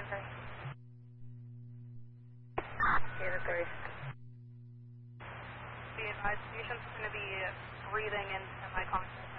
Okay. Unit 3. Be advised, patient's going to be breathing in semi-conscious.